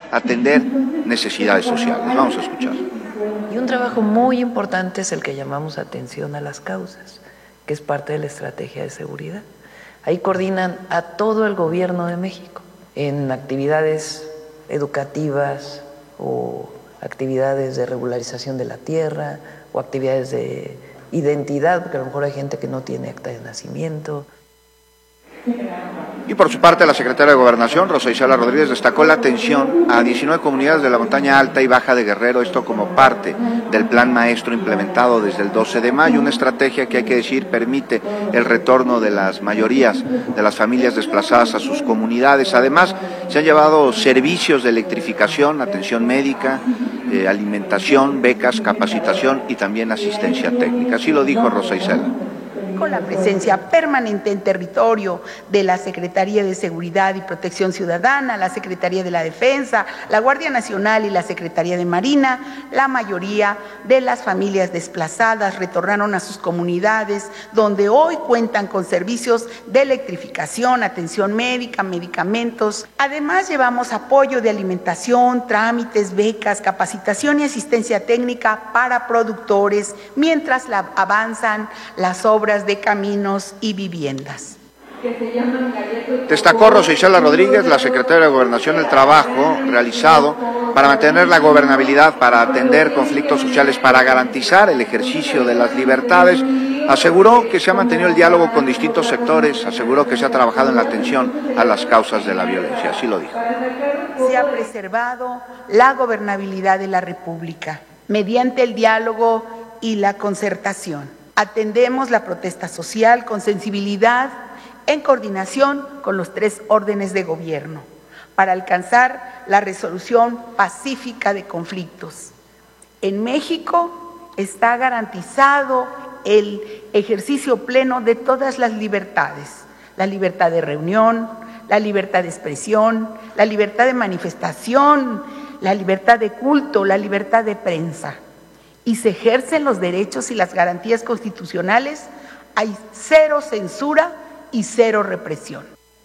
atender necesidades sociales. Vamos a escuchar. Y un trabajo muy importante es el que llamamos atención a las causas, que es parte de la estrategia de seguridad. Ahí coordinan a todo el gobierno de México en actividades educativas o actividades de regularización de la tierra o actividades de identidad, porque a lo mejor hay gente que no tiene acta de nacimiento. Y por su parte, la secretaria de Gobernación, Rosa Isela Rodríguez, destacó la atención a 19 comunidades de la montaña alta y baja de Guerrero, esto como parte del plan maestro implementado desde el 12 de mayo, una estrategia que hay que decir permite el retorno de las mayorías de las familias desplazadas a sus comunidades. Además, se han llevado servicios de electrificación, atención médica, alimentación, becas, capacitación y también asistencia técnica. Así lo dijo Rosa Isela. Con la presencia permanente en territorio de la Secretaría de Seguridad y Protección Ciudadana, la Secretaría de la Defensa, la Guardia Nacional y la Secretaría de Marina, la mayoría de las familias desplazadas retornaron a sus comunidades, donde hoy cuentan con servicios de electrificación, atención médica, medicamentos. Además, llevamos apoyo de alimentación, trámites, becas, capacitación y asistencia técnica para productores, mientras avanzan las obras de caminos y viviendas. Destacó Rosa Isela Rodríguez, la secretaria de Gobernación, el trabajo realizado para mantener la gobernabilidad, para atender conflictos sociales, para garantizar el ejercicio de las libertades. Aseguró que se ha mantenido el diálogo con distintos sectores, aseguró que se ha trabajado en la atención a las causas de la violencia, así lo dijo. Se ha preservado la gobernabilidad de la República mediante el diálogo y la concertación. Atendemos la protesta social con sensibilidad, en coordinación con los 3 órdenes de gobierno, para alcanzar la resolución pacífica de conflictos. En México está garantizado el ejercicio pleno de todas las libertades: la libertad de reunión, la libertad de expresión, la libertad de manifestación, la libertad de culto, la libertad de prensa. Y se ejercen los derechos y las garantías constitucionales, hay 0 censura y 0 represión.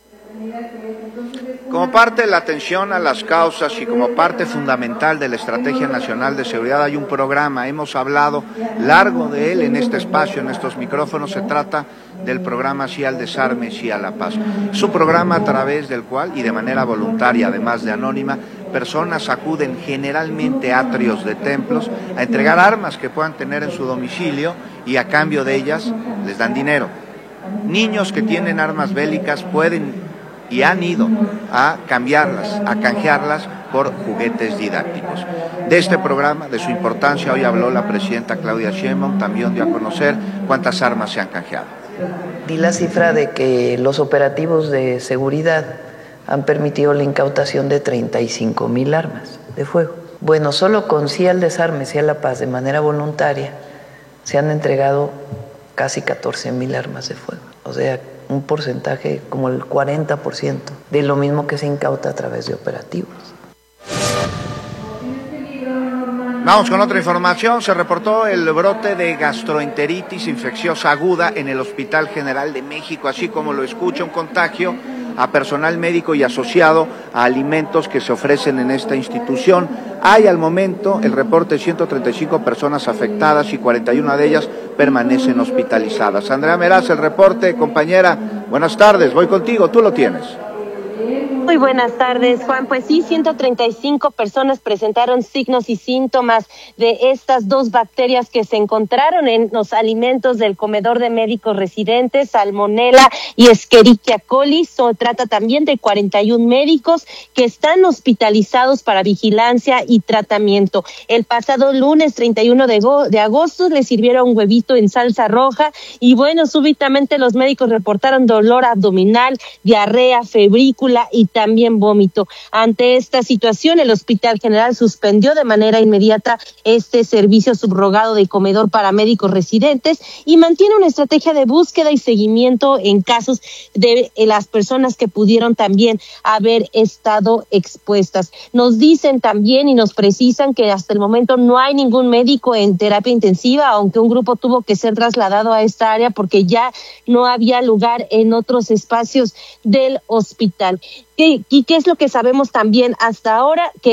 Como parte de la atención a las causas y como parte fundamental de la Estrategia Nacional de Seguridad hay un programa, hemos hablado largo de él en este espacio, en estos micrófonos. Se trata del programa Sí al Desarme, Sí a la Paz. Es un programa a través del cual, y de manera voluntaria, además de anónima, personas acuden generalmente a atrios de templos a entregar armas que puedan tener en su domicilio y a cambio de ellas les dan dinero. Niños que tienen armas bélicas pueden y han ido a cambiarlas, a canjearlas por juguetes didácticos. De este programa, de su importancia, hoy habló la presidenta Claudia Sheinbaum, también dio a conocer cuántas armas se han canjeado. Di la cifra de que los operativos de seguridad han permitido la incautación de 35,000 armas de fuego. Bueno, solo con Sí al Desarme, Sí a la Paz, de manera voluntaria, se han entregado casi 14,000 armas de fuego. O sea, un porcentaje como el 40% de lo mismo que se incauta a través de operativos. Vamos con otra información. Se reportó el brote de gastroenteritis infecciosa aguda en el Hospital General de México, así como lo escucha, un contagio a personal médico y asociado a alimentos que se ofrecen en esta institución. Hay al momento el reporte de 135 personas afectadas y 41 de ellas permanecen hospitalizadas. Andrea Meraz, el reporte. Compañera, buenas tardes, voy contigo, tú lo tienes. Muy buenas tardes, Juan. Pues sí, 135 personas presentaron signos y síntomas de estas 2 bacterias que se encontraron en los alimentos del comedor de médicos residentes, Salmonella y Escherichia coli. Se trata también de 41 médicos que están hospitalizados para vigilancia y tratamiento. El pasado lunes 31 de agosto les sirvieron un huevito en salsa roja y bueno, súbitamente los médicos reportaron dolor abdominal, diarrea, febrícula y también vómito. Ante esta situación, el Hospital General suspendió de manera inmediata este servicio subrogado de comedor para médicos residentes y mantiene una estrategia de búsqueda y seguimiento en casos de las personas que pudieron también haber estado expuestas. Nos dicen también y nos precisan que hasta el momento no hay ningún médico en terapia intensiva, aunque un grupo tuvo que ser trasladado a esta área porque ya no había lugar en otros espacios del hospital. ¿Y qué es lo que sabemos también hasta ahora? Que